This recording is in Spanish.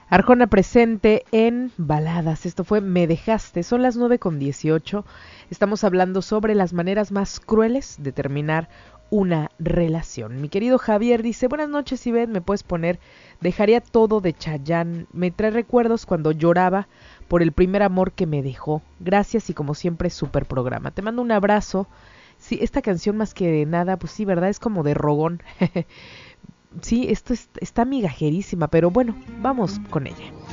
Arjona presente en Baladas. Esto fue Me Dejaste. Son las 9:18. Estamos hablando sobre las maneras más crueles de terminar una relación. Mi querido Javier dice, buenas noches, Ivette, ¿me puedes poner Dejaría todo de Chayanne? Me trae recuerdos cuando lloraba por el primer amor que me dejó. Gracias y como siempre, súper programa. Te mando un abrazo. Sí, esta canción más que nada, pues sí, ¿verdad? Es como de rogón. Sí, está migajerísima, pero bueno, vamos con ella.